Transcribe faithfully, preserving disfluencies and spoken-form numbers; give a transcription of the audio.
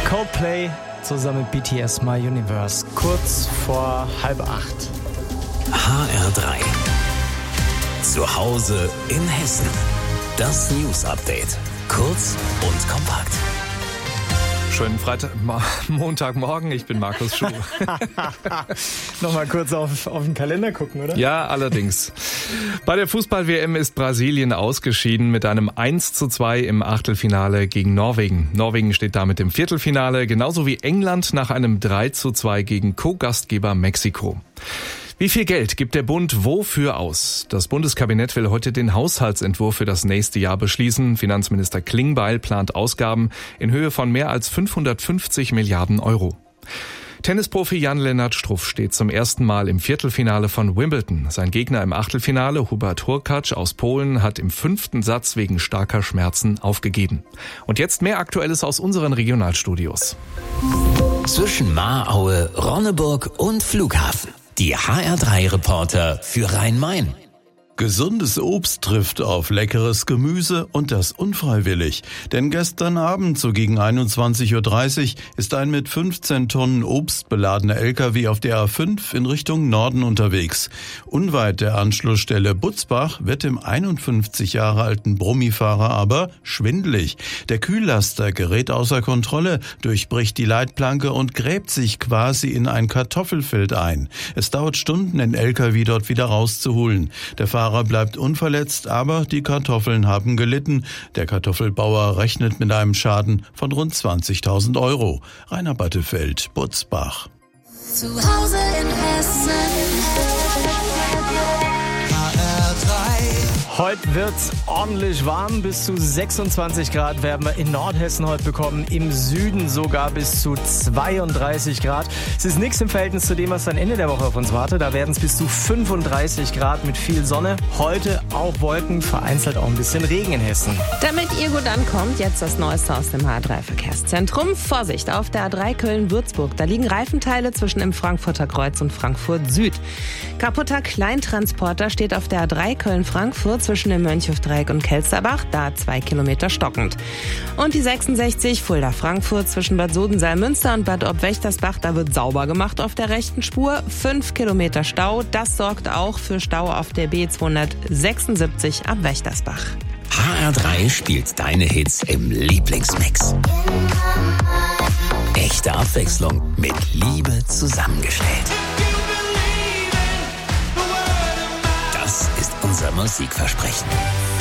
Coldplay zusammen mit B T S My Universe. Kurz vor halb acht. H R drei. Zu Hause in Hessen. Das News Update. Kurz und kompakt. Schönen Freitag, Montagmorgen, ich bin Markus Schuh. Nochmal kurz auf, auf den Kalender gucken, oder? Ja, allerdings. Bei der Fußball-W M ist Brasilien ausgeschieden mit einem eins zu zwei im Achtelfinale gegen Norwegen. Norwegen steht damit im Viertelfinale, genauso wie England nach einem drei zu zwei gegen Co-Gastgeber Mexiko. Wie viel Geld gibt der Bund wofür aus? Das Bundeskabinett will heute den Haushaltsentwurf für das nächste Jahr beschließen. Finanzminister Klingbeil plant Ausgaben in Höhe von mehr als fünfhundertfünfzig Milliarden Euro. Tennisprofi Jan-Lennart Struff steht zum ersten Mal im Viertelfinale von Wimbledon. Sein Gegner im Achtelfinale, Hubert Hurkacz aus Polen, hat im fünften Satz wegen starker Schmerzen aufgegeben. Und jetzt mehr Aktuelles aus unseren Regionalstudios. Zwischen Mahraue, Ronneburg und Flughafen. Die H R drei Reporter für Rhein-Main. Gesundes Obst trifft auf leckeres Gemüse und das unfreiwillig. Denn gestern Abend, so gegen einundzwanzig Uhr dreißig, ist ein mit fünfzehn Tonnen Obst beladener L K W auf der A fünf in Richtung Norden unterwegs. Unweit der Anschlussstelle Butzbach wird dem einundfünfzig Jahre alten Brummifahrer aber schwindelig. Der Kühllaster gerät außer Kontrolle, durchbricht die Leitplanke und gräbt sich quasi in ein Kartoffelfeld ein. Es dauert Stunden, den L K W dort wieder rauszuholen. Der Fahrer bleibt unverletzt, aber die Kartoffeln haben gelitten. Der Kartoffelbauer rechnet mit einem Schaden von rund zwanzigtausend Euro. Rainer Battefeld, Butzbach. Zu Hause in Hessen. H R drei. Heute wird's ordentlich warm. Bis zu sechsundzwanzig Grad werden wir in Nordhessen heute bekommen. Im Süden sogar bis zu zweiunddreißig Grad. Es ist nichts im Verhältnis zu dem, was dann Ende der Woche auf uns wartet. Da werden es bis zu fünfunddreißig Grad mit viel Sonne. Heute auch Wolken, vereinzelt auch ein bisschen Regen in Hessen. Damit ihr gut ankommt, jetzt das Neueste aus dem H R drei Verkehrszentrum. Vorsicht, auf der A drei Köln-Würzburg. Da liegen Reifenteile zwischen dem Frankfurter Kreuz und Frankfurt Süd. Kaputter Kleintransporter steht auf der A drei Köln-Frankfurt zwischen dem Mönchhofdreieck und Kelsterbach, da zwei Kilometer stockend. Und die sechsundsechzig Fulda-Frankfurt zwischen Bad Sodenseil-Münster und Bad Ob-Wächtersbach, da wird sauber gemacht auf der rechten Spur. Fünf Kilometer Stau, das sorgt auch für Stau auf der B zweihundertsechsundsiebzig ab Wächtersbach. H R drei spielt deine Hits im Lieblingsmix. Echte Abwechslung mit Liebe zusammengestellt. Das ist unser Musikversprechen.